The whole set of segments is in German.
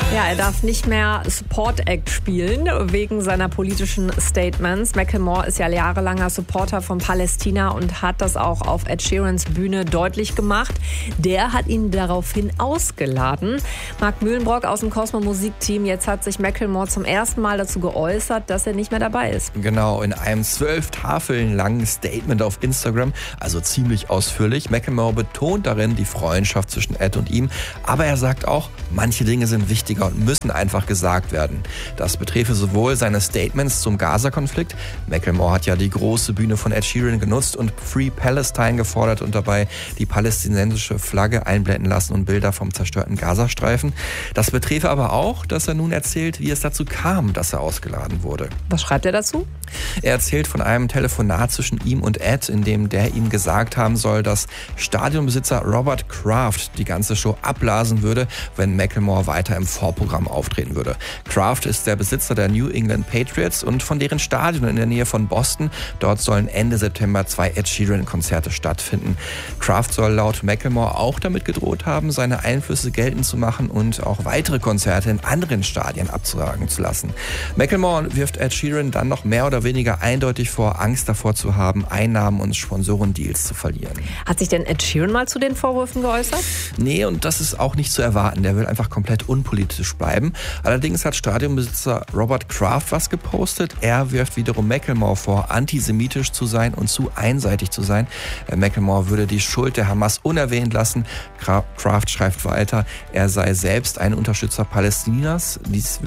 Ja, er darf nicht mehr Support Act spielen wegen seiner politischen Statements. Macklemore ist ja jahrelanger Supporter von Palästina und hat das auch auf Ed Sheerans Bühne deutlich gemacht. Der hat ihn daraufhin ausgeladen. Marc Mühlenbrock aus dem Cosmo Musikteam. Jetzt hat sich Macklemore zum ersten Mal dazu geäußert, dass er nicht mehr dabei ist. Genau, in einem 12 Tafeln langen Statement auf Instagram, also ziemlich ausführlich. Macklemore betont darin die Freundschaft zwischen Ed und ihm, aber er sagt auch, manche Dinge sind wichtiger und müssen einfach gesagt werden. Das betreffe sowohl seine Statements zum Gaza-Konflikt. Macklemore hat ja die große Bühne von Ed Sheeran genutzt und Free Palestine gefordert und dabei die palästinensische Flagge einblenden lassen und Bilder vom zerstörten Gazastreifen. Das betreffe aber auch, dass er nun erzählt, wie es dazu kam, dass er ausgeladen wurde. Was schreibt er dazu? Er erzählt von einem Telefonat zwischen ihm und Ed, in dem der ihm gesagt haben soll, dass Stadionbesitzer Robert Kraft die ganze Show abblasen würde, wenn Macklemore weiter im Vorprogramm auftreten würde. Kraft ist der Besitzer der New England Patriots und von deren Stadion in der Nähe von Boston. Dort sollen Ende September 2 Ed Sheeran-Konzerte stattfinden. Kraft soll laut Macklemore auch damit gedroht haben, seine Einflüsse geltend zu machen und auch weitere Konzerte in anderen Stadien abzusagen zu lassen. Macklemore wirft Ed Sheeran dann noch mehr oder weniger eindeutig vor, Angst davor zu haben, Einnahmen und Sponsorendeals zu verlieren. Hat sich denn Ed Sheeran mal zu den Vorwürfen geäußert? Nee, und das ist auch nicht zu erwarten. Der will einfach komplett unpolitisch bleiben. Allerdings hat Stadionbesitzer Robert Kraft was gepostet. Er wirft wiederum Macklemore vor, antisemitisch zu sein und zu einseitig zu sein. Macklemore würde die Schuld der Hamas unerwähnt lassen. Kraft schreibt weiter, er sei selbst ein Unterstützer Palästinas. Dies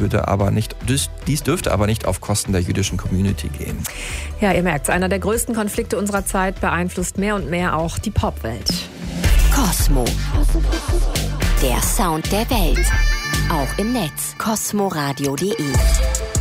dürfte aber nicht auf Kosten der jüdischen Community gehen. Ja, ihr merkt, einer der größten Konflikte unserer Zeit beeinflusst mehr und mehr auch die Popwelt. Cosmo. Der Sound der Welt. Auch im Netz. cosmoradio.de